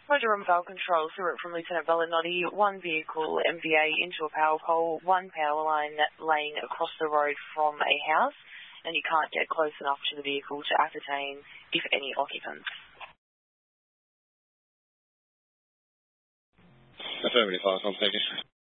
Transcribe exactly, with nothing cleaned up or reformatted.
Roger, on Val Control, Stuart from Lieutenant Bellinotти. One vehicle, M V A, into a power pole, one power line laying across the road from a house, and you can't get close enough to the vehicle to ascertain if any occupants. Affirmative, five, I'll take it.